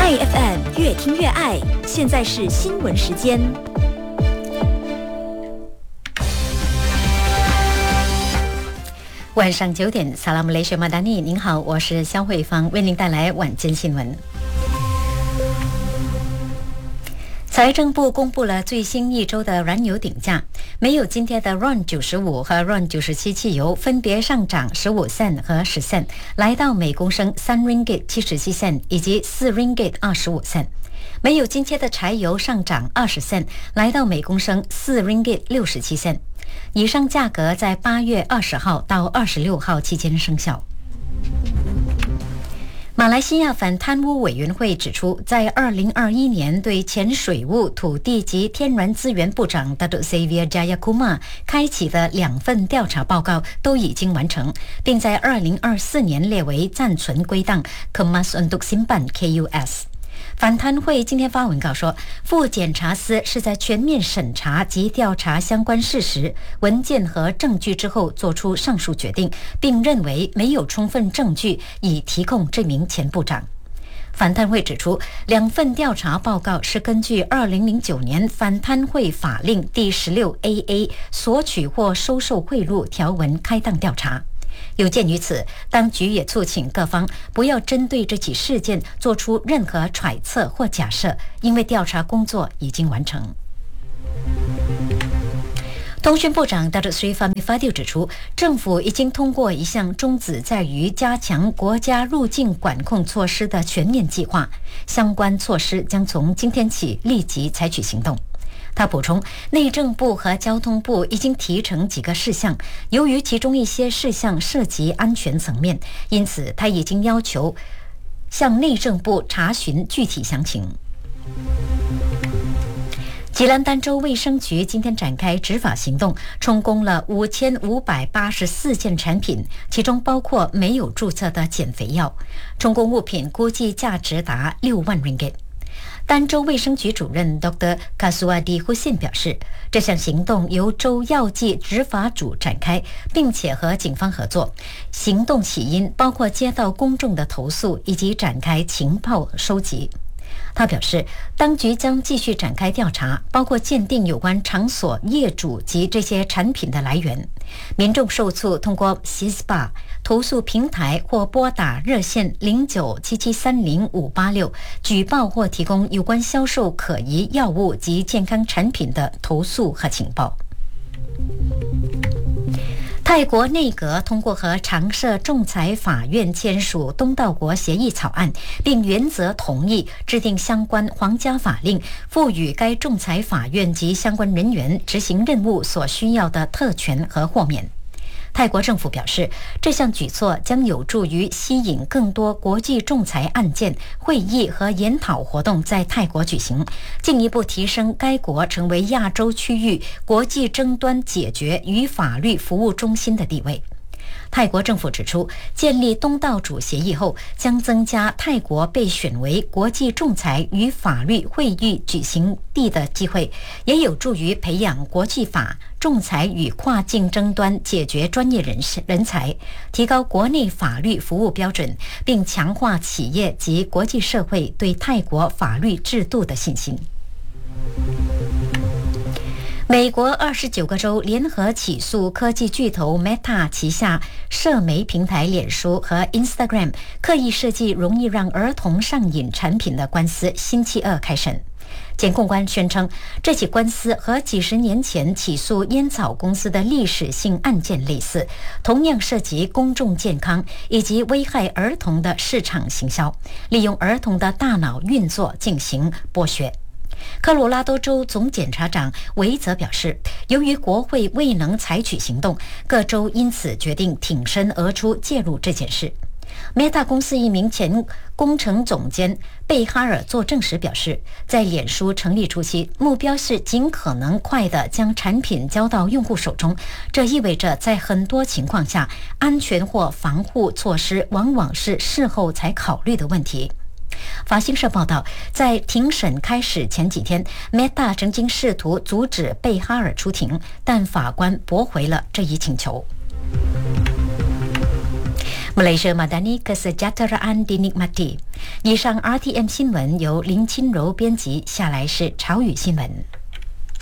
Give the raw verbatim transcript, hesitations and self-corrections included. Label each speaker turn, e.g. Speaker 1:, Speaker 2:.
Speaker 1: 爱 F M 越听越爱，现在是新闻时间。
Speaker 2: 晚上九点，萨拉姆雷雪马达尼，您好，我是肖慧芳，为您带来晚间新闻。财政部公布了最新一周的燃油顶价，没有今天的 R O N 九十五和 R O N 九十七汽油分别上涨十五 cent 和十 cent， 来到每公升三 ringgit 七十七 cent 以及四 ringgit 二十五 cent。没有今天的柴油上涨二十 cent， 来到每公升四 ringgit 六十七 cent。以上价格在八月二十号到二十六号期间生效。马来西亚反贪污委员会指出，在二零二一年对前水务、土地及天然资源部长 Datuk Xavier Jayakumar 开启的两份调查报告都已经完成，并在二零二四年列为暂存归档 Kemas Untuk Simpan K U S。反贪会今天发文告说，副检察司是在全面审查及调查相关事实、文件和证据之后做出上述决定，并认为没有充分证据以提控这名前部长。反贪会指出，两份调查报告是根据二零零九年反贪会法令第十六 A A 索取或收受贿赂条文开档调查。有鉴于此，当局也促请各方不要针对这起事件做出任何揣测或假设，因为调查工作已经完成。通讯部长 Datuk Seri Fahmi Fadil 指出，政府已经通过一项宗旨在于加强国家入境管控措施的全面计划，相关措施将从今天起立即采取行动。他补充，内政部和交通部已经提成几个事项，由于其中一些事项涉及安全层面，因此他已经要求向内政部查询具体详情。吉兰丹州卫生局今天展开执法行动，充公了五千五百八十四件产品，其中包括没有注册的减肥药，充公物品估计价值达六万 ringgit。丹州卫生局主任 Doctor Kaswadi Hussein 表示，这项行动由州药剂执法组展开，并且和警方合作。行动起因包括接到公众的投诉以及展开情报收集。他表示，当局将继续展开调查，包括鉴定有关场所业主及这些产品的来源。民众受促通过 S I S P A 投诉平台或拨打热线零九七七三零五八六举报或提供有关销售可疑药物及健康产品的投诉和情报。泰国内阁通过和常设仲裁法院签署东道国协议草案，并原则同意制定相关皇家法令，赋予该仲裁法院及相关人员执行任务所需要的特权和豁免。泰国政府表示，这项举措将有助于吸引更多国际仲裁案件、会议和研讨活动在泰国举行，进一步提升该国成为亚洲区域国际争端解决与法律服务中心的地位。泰国政府指出，建立东道主协议后，将增加泰国被选为国际仲裁与法律会议举行地的机会，也有助于培养国际法、仲裁与跨境争端解决专业人士人才，提高国内法律服务标准，并强化企业及国际社会对泰国法律制度的信心。美国二十九个州联合起诉科技巨头 Meta 旗下社媒平台脸书和 Instagram 刻意设计容易让儿童上瘾产品的官司，星期二开审。检控官宣称，这起官司和几十年前起诉烟草公司的历史性案件类似，同样涉及公众健康以及危害儿童的市场行销，利用儿童的大脑运作进行剥削。科罗拉多州总检察长维泽表示，由于国会未能采取行动，各州因此决定挺身而出介入这件事。Meta 公司一名前工程总监贝哈尔作证时表示，在脸书成立初期，目标是尽可能快地将产品交到用户手中，这意味着在很多情况下，安全或防护措施往往是事后才考虑的问题。法新社报道，在庭审开始前几天 Meta 曾经试图阻止贝哈尔出庭，但法官驳回了这一请求。 Malaysia Madani Kesejahteraan Dinikmati。以上 R T M 新闻由林清柔编辑，下来是潮语新闻。